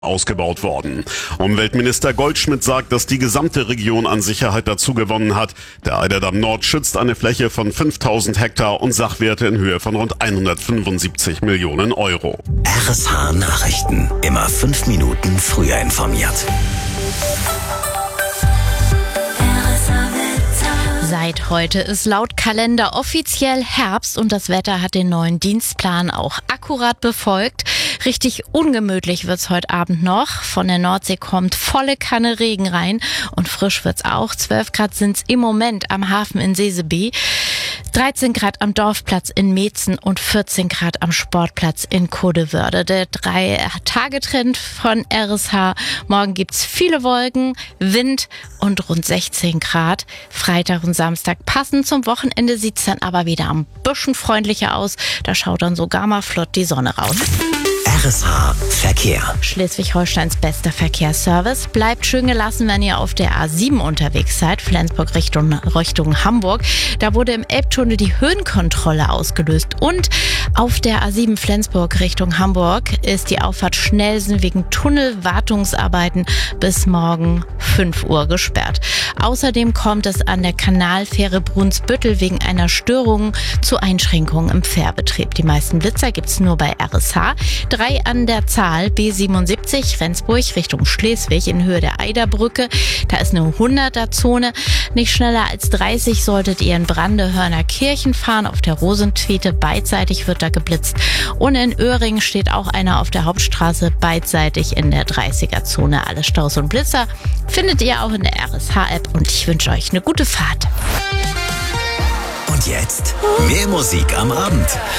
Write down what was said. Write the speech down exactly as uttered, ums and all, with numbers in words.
ausgebaut worden. Umweltminister Goldschmidt sagt, dass die gesamte Region an Sicherheit dazugewonnen hat. Der Eiderdamm Nord schützt eine Fläche von fünftausend Hektar und Sachwerte in Höhe von rund hundertfünfundsiebzig Millionen Euro. R S H Nachrichten. Immer fünf Minuten früher informiert. Seit heute ist laut Kalender offiziell Herbst und das Wetter hat den neuen Dienstplan auch akkurat befolgt. Richtig ungemütlich wird's heute Abend noch. Von der Nordsee kommt volle Kanne Regen rein und frisch wird's auch. zwölf Grad sind's im Moment am Hafen in Seesebee, dreizehn Grad am Dorfplatz in Meetzen und vierzehn Grad am Sportplatz in Codewörde. Der Drei-Tage-Trend von R S H. Morgen gibt's viele Wolken, Wind und rund sechzehn Grad. Freitag und Samstag passend zum Wochenende sieht's dann aber wieder ein bisschen freundlicher aus. Da schaut dann sogar mal flott die Sonne raus. R S H Verkehr. Schleswig-Holsteins bester Verkehrsservice. Bleibt schön gelassen, wenn ihr auf der A sieben unterwegs seid, Flensburg Richtung, Richtung Hamburg. Da wurde im Elbtunnel die Höhenkontrolle ausgelöst. Und auf der A sieben Flensburg Richtung Hamburg ist die Auffahrt Schnellsen wegen Tunnelwartungsarbeiten bis morgen fünf Uhr gesperrt. Außerdem kommt es an der Kanalfähre Brunsbüttel wegen einer Störung zu Einschränkungen im Fährbetrieb. Die meisten Blitzer gibt's nur bei R S H. Drei an der Zahl, B siebenundsiebzig, Rendsburg Richtung Schleswig in Höhe der Eiderbrücke. Da ist eine hunderter-Zone. Nicht schneller als dreißig solltet ihr in Brandehörner Kirchen fahren. Auf der Rosentwiete beidseitig wird da geblitzt. Und in Öhringen steht auch einer auf der Hauptstraße beidseitig in der dreißiger-Zone. Alle Staus und Blitzer findet ihr auch in der R S H-App und ich wünsche euch eine gute Fahrt. Und jetzt mehr Musik am Abend.